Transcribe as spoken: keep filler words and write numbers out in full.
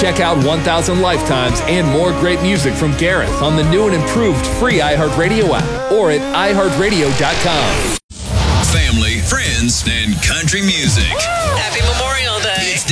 Check out one thousand Lifetimes and more great music from Gareth on the new and improved free iHeartRadio app or at i heart radio dot com. Family, friends, and country music. Happy Memorial Day. It's